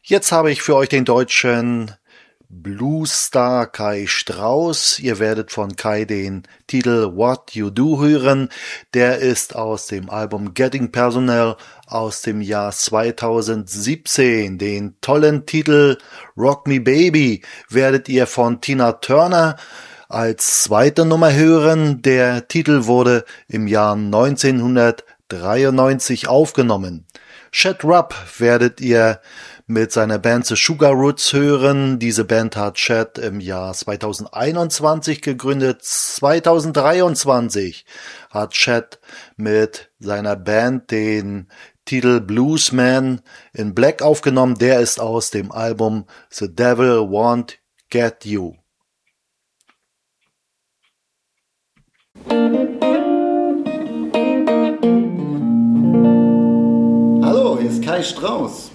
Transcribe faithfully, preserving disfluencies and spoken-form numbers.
Jetzt habe ich für euch den deutschen Bluesstar Kai Strauss. Ihr werdet von Kai den Titel What You Do hören. Der ist aus dem Album Getting Personal aus dem Jahr zweitausendsiebzehn. Den tollen Titel Rock Me Baby werdet ihr von Tina Turner als zweite Nummer hören. Der Titel wurde im Jahr neunzehnhundertdreiundneunzig aufgenommen. Chet Rupp werdet ihr mit seiner Band The Sugar Roots hören. Diese Band hat Chet im Jahr zweitausendeinundzwanzig gegründet. zweitausenddreiundzwanzig hat Chet mit seiner Band den Titel Bluesman in Black aufgenommen. Der ist aus dem Album The Devil Won't Get You. Hallo, hier ist Kai Strauss.